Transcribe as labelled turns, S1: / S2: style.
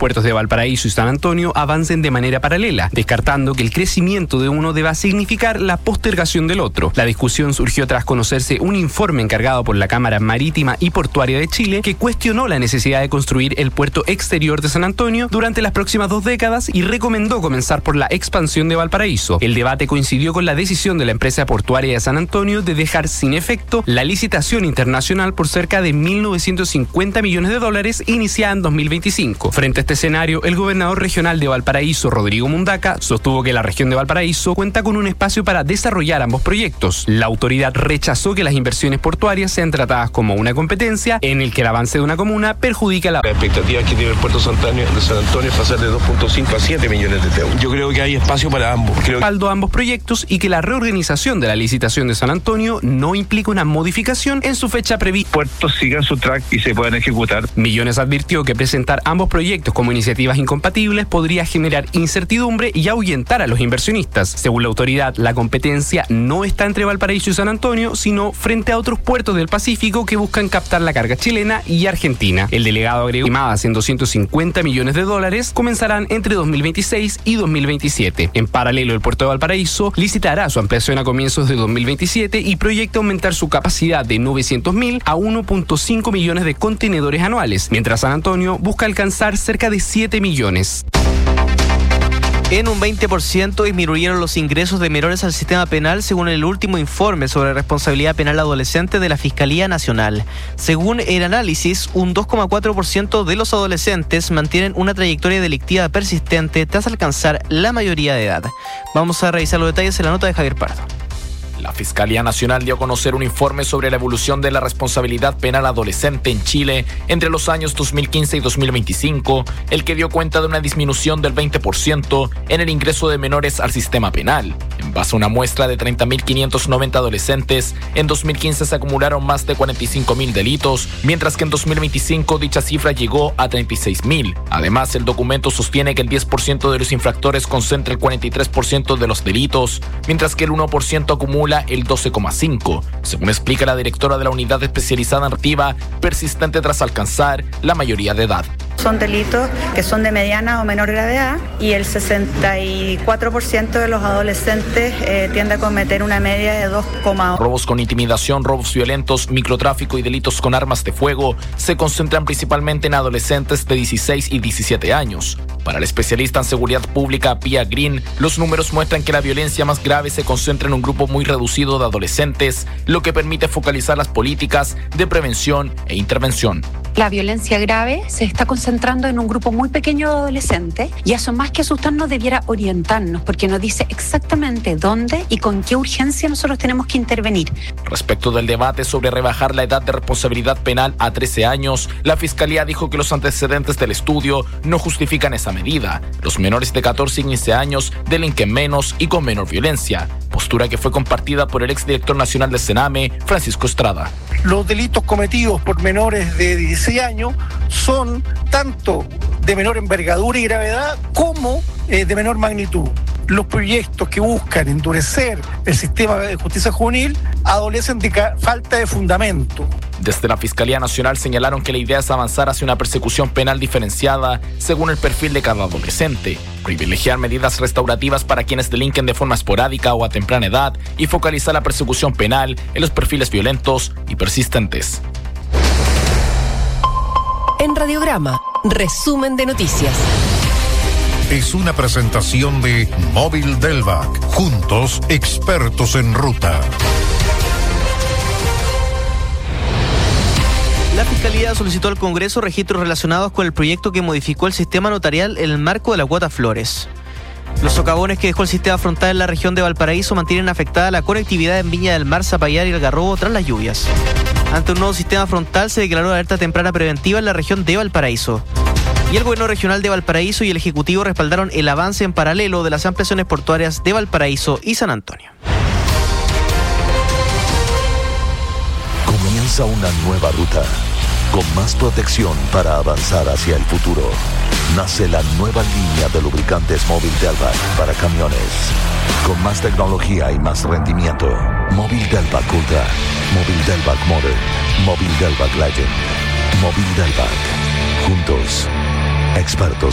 S1: puertos de Valparaíso y San Antonio avancen de manera paralela, descartando que el crecimiento de uno deba significar la postergación del otro. La discusión surgió tras conocerse un informe encargado por la Cámara Marítima y Portuaria de Chile que cuestionó la necesidad de construir el puerto exterior de San Antonio durante las próximas 2 décadas y recomendó comenzar por la expansión de Valparaíso. El debate coincidió con la decisión de la empresa portuaria de San Antonio de dejar sin efecto la licitación internacional por cerca de $1.950 millones iniciada en 2025. Frente a este escenario, el gobernador regional de Valparaíso, Rodrigo Mundaca, sostuvo que la región de Valparaíso cuenta con un espacio para desarrollar ambos proyectos. La autoridad rechazó que las inversiones portuarias sean tratadas como una competencia en el que el avance de una comuna perjudica la...
S2: La expectativa que tiene el puerto de San Antonio es pasar de 2.5 a 7 millones de euros. Yo creo que hay espacio para ambos.
S1: Respaldo a ambos proyectos y que la reorganización de la licitación de San Antonio no implica una modificación en su fecha prevista.
S3: Puertos sigan su track y se puedan ejecutar.
S1: Millones advirtió que presentar ambos proyectos como iniciativas incompatibles podría generar incertidumbre y ahuyentar a los inversionistas. Según la autoridad, la competencia no está entre Valparaíso y San Antonio, sino frente a otros puertos del Pacífico que buscan captar la carga chilena y argentina. El delegado agregó estimadas en $250 millones, comenzarán entre 2026 y 2027. En paralelo, el puerto de Valparaíso licitará su ampliación a comienzos de 2027 y proyecta aumentar su capacidad de 900.000 a 1.5 millones de contenedores anuales, mientras San Antonio busca alcanzar cerca de 7 millones.
S4: En un 20% disminuyeron los ingresos de menores al sistema penal según el último informe sobre responsabilidad penal adolescente de la Fiscalía Nacional. Según el análisis, un 2,4% de los adolescentes mantienen una trayectoria delictiva persistente tras alcanzar la mayoría de edad. Vamos a revisar los detalles en la nota de Javier Pardo.
S5: La Fiscalía Nacional dio a conocer un informe sobre la evolución de la responsabilidad penal adolescente en Chile entre los años 2015 y 2025, el que dio cuenta de una disminución del 20% en el ingreso de menores al sistema penal. En base a una muestra de 30.590 adolescentes, en 2015 se acumularon más de 45.000 delitos, mientras que en 2025 dicha cifra llegó a 36.000. Además, el documento sostiene que el 10% de los infractores concentra el 43% de los delitos, mientras que el 1% acumula el 12,5%, según explica la directora de la Unidad Especializada en Narrativa, persistente tras alcanzar la mayoría de edad.
S6: Son delitos que son de mediana o menor gravedad y el 64% de los adolescentes tiende a cometer una media de 2,8.
S5: Robos con intimidación, robos violentos, microtráfico y delitos con armas de fuego se concentran principalmente en adolescentes de 16 y 17 años. Para el especialista en seguridad pública Pia Green, los números muestran que la violencia más grave se concentra en un grupo muy reducido de adolescentes, lo que permite focalizar las políticas de prevención e intervención.
S7: La violencia grave se está concentrando en un grupo muy pequeño de adolescentes y eso más que asustarnos debiera orientarnos porque nos dice exactamente dónde y con qué urgencia nosotros tenemos que intervenir.
S5: Respecto del debate sobre rebajar la edad de responsabilidad penal a 13 años, la Fiscalía dijo que los antecedentes del estudio no justifican esa medida. Los menores de 14 y 15 años delinquen menos y con menor violencia, postura que fue compartida por el exdirector nacional del Sename, Francisco Estrada.
S8: Los delitos cometidos por menores de 16 años son tanto de menor envergadura y gravedad como de menor magnitud. Los proyectos que buscan endurecer el sistema de justicia juvenil adolecen de falta de fundamento.
S5: Desde la Fiscalía Nacional señalaron que la idea es avanzar hacia una persecución penal diferenciada según el perfil de cada adolescente, privilegiar medidas restaurativas para quienes delinquen de forma esporádica o a temprana edad y focalizar la persecución penal en los perfiles violentos y persistentes.
S9: En Radiograma, resumen de noticias.
S10: Es una presentación de Móvil Delvac. Juntos, expertos en ruta.
S4: La Fiscalía solicitó al Congreso registros relacionados con el proyecto que modificó el sistema notarial en el marco de la cuota Flores. Los socavones que dejó el sistema frontal en la región de Valparaíso mantienen afectada la conectividad en Viña del Mar, Zapallar y Algarrobo tras las lluvias. Ante un nuevo sistema frontal se declaró alerta temprana preventiva en la región de Valparaíso. Y el Gobierno Regional de Valparaíso y el Ejecutivo respaldaron el avance en paralelo de las ampliaciones portuarias de Valparaíso y San Antonio.
S11: Comienza una nueva ruta, con más protección para avanzar hacia el futuro. Nace la nueva línea de lubricantes Móvil Delvac para camiones, con más tecnología y más rendimiento. Móvil Delvac Ultra, Móvil Delvac Modern, Móvil Delvac Legend, Móvil Delvac. Juntos, expertos